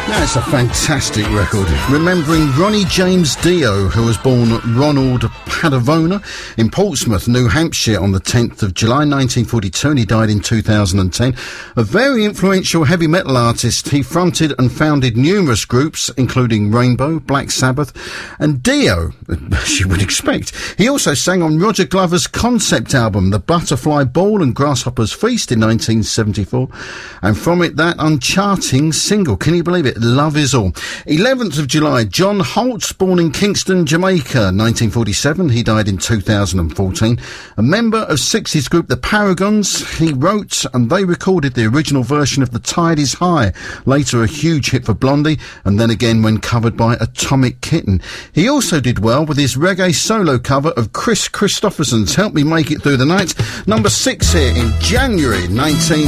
That's a fantastic record. Remembering Ronnie James Dio, who was born Ronald Padavona in Portsmouth, New Hampshire on the 10th of July 1942, and he died in 2010. A very influential heavy metal artist, he fronted and founded numerous groups, including Rainbow, Black Sabbath, and Dio, as you would expect. He also sang on Roger Glover's concept album, The Butterfly Ball and Grasshopper's Feast in 1974, and from it, that uncharting single. Can you believe it? Love Is All. 11th of July, John Holtz, born in Kingston, Jamaica, 1947. He died in 2014. A member of 60s group The Paragons, he wrote and they recorded the original version of The Tide Is High, later a huge hit for Blondie, and then again when covered by Atomic Kitten. He also did well with his reggae solo cover of Chris Christopherson's Help Me Make It Through the Night, number 6 here in January 19...